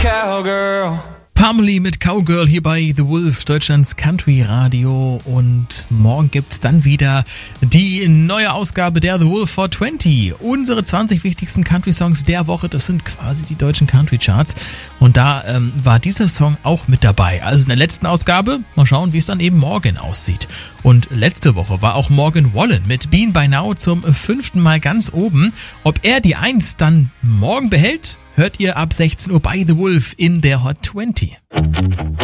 Cowgirl. Pamela mit Cowgirl hier bei The Wolf, Deutschlands Country Radio, und morgen gibt's dann wieder die neue Ausgabe der The Wolf 420. Unsere 20 wichtigsten Country-Songs der Woche, das sind quasi die deutschen Country-Charts, und da war dieser Song auch mit dabei. Also in der letzten Ausgabe, mal schauen, wie es dann eben morgen aussieht. Und letzte Woche war auch Morgan Wallen mit Been By Now zum 5. Mal ganz oben. Ob er die 1 dann morgen behält, hört ihr ab 16 Uhr bei The Wolf in der Hot 20.